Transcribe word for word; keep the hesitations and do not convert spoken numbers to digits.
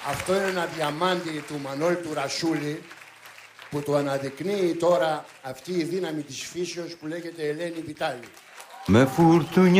Αυτό είναι ένα διαμάντι του Μανώλη του Ρασούλη που το αναδεικνύει τώρα αυτή η δύναμη της φύσεως που λέγεται Ελένη Βιτάλη. Με φουρτούνια